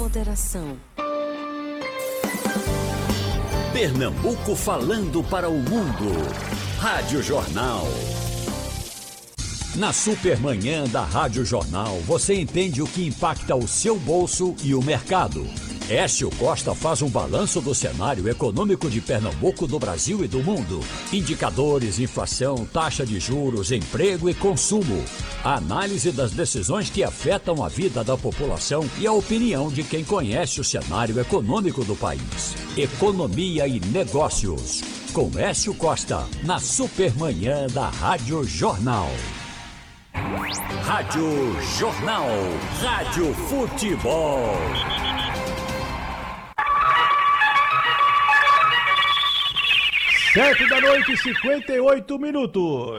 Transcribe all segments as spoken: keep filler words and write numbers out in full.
moderação. Pernambuco falando para o mundo. Rádio Jornal. Na Supermanhã da Rádio Jornal, você entende o que impacta o seu bolso e o mercado. Écio Costa faz um balanço do cenário econômico de Pernambuco, do Brasil e do mundo. Indicadores, inflação, taxa de juros, emprego e consumo. A análise das decisões que afetam a vida da população e a opinião de quem conhece o cenário econômico do país. Economia e negócios. Com Écio Costa, na Supermanhã da Rádio Jornal. Rádio Jornal. Rádio Futebol. Sete da noite e cinquenta e oito minutos.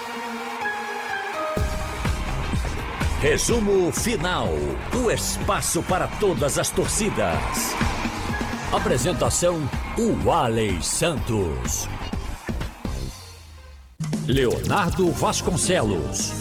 Resumo final. O espaço para todas as torcidas. Apresentação: Ualei Santos. Leonardo Vasconcelos.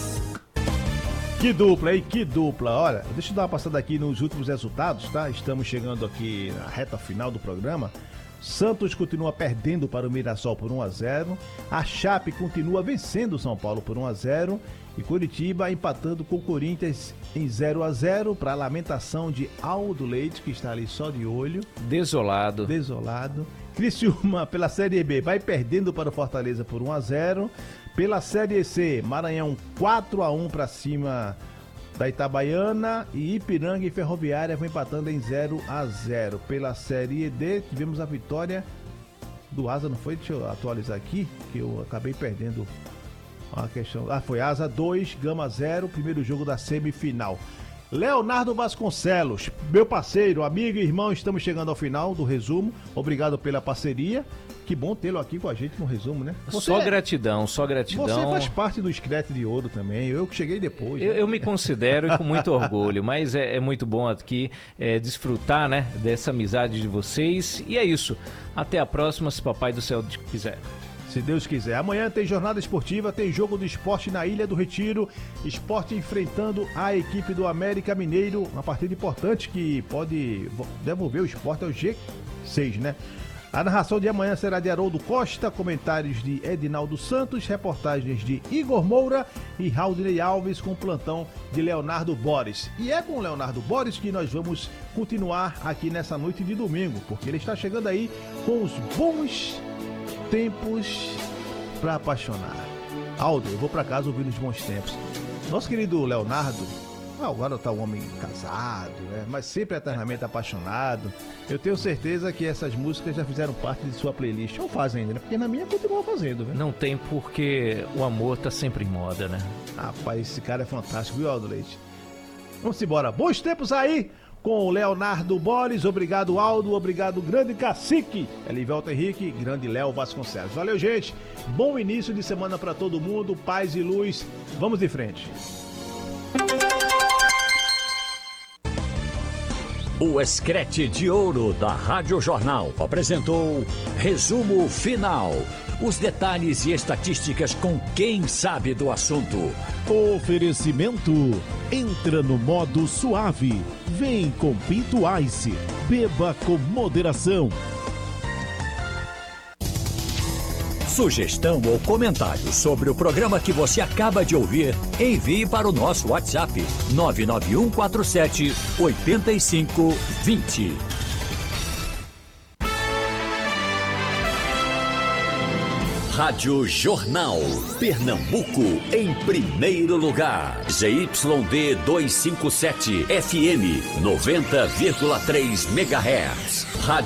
Que dupla, hein? Que dupla. Olha, deixa eu dar uma passada aqui nos últimos resultados, tá? Estamos chegando aqui na reta final do programa. Santos continua perdendo para o Mirassol por um a zero. A Chape continua vencendo o São Paulo por um a zero. E Curitiba empatando com o Corinthians em zero a zero, para a lamentação de Aldo Leite, que está ali só de olho. Desolado. Desolado. Criciúma, pela Série B, vai perdendo para o Fortaleza por um a zero. Pela Série C, Maranhão quatro a um para cima da Itabaiana, e Ipiranga e Ferroviária vão empatando em zero a zero. Pela Série D, tivemos a vitória do Asa, não foi? Deixa eu atualizar aqui, que eu acabei perdendo a questão. Ah, foi Asa dois, Gama zero, primeiro jogo da semifinal. Leonardo Vasconcelos, meu parceiro, amigo e irmão, estamos chegando ao final do resumo. Obrigado pela parceria. Que bom tê-lo aqui com a gente no resumo, né? Você, só gratidão, só gratidão. Você faz parte do Escrete de Ouro também, eu que cheguei depois. Eu, né? eu me considero e com muito orgulho, mas é, é muito bom aqui é, desfrutar, né, dessa amizade de vocês. E é isso, até a próxima, se Papai do Céu quiser. Se Deus quiser. Amanhã tem jornada esportiva, tem jogo do esporte na Ilha do Retiro. Esporte enfrentando a equipe do América Mineiro. Uma partida importante que pode devolver o esporte ao G seis, né? A narração de amanhã será de Haroldo Costa, comentários de Edinaldo Santos, reportagens de Igor Moura e Raudinei Alves, com plantão de Leonardo Boris. E é com o Leonardo Boris que nós vamos continuar aqui nessa noite de domingo, porque ele está chegando aí com os bons tempos para apaixonar. Aldo, eu vou para casa ouvir os bons tempos. Nosso querido Leonardo, agora tá um homem casado, né? Mas sempre eternamente apaixonado. Eu tenho certeza que essas músicas já fizeram parte de sua playlist. Ou fazem ainda, né? Porque na minha continua fazendo, né? Não tem, porque o amor tá sempre em moda, né? Rapaz, esse cara é fantástico, viu, Aldo Leite? Vamos embora. Bons tempos aí com o Leonardo Boris. Obrigado, Aldo. Obrigado, grande cacique Elivelto Henrique, grande Léo Vasconcelos. Valeu, gente. Bom início de semana para todo mundo. Paz e luz. Vamos de frente. O Escrete de Ouro da Rádio Jornal apresentou Resumo Final. Os detalhes e estatísticas com quem sabe do assunto. Oferecimento. Entra no modo suave. Vem com Pinto Ice. Beba com moderação. Sugestão ou comentário sobre o programa que você acaba de ouvir, envie para o nosso WhatsApp nove nove um quatro sete oito cinco dois zero. Rádio Jornal, Pernambuco em primeiro lugar. Z Y D duzentos e cinquenta e sete, F M noventa vírgula três megahertz. Rádio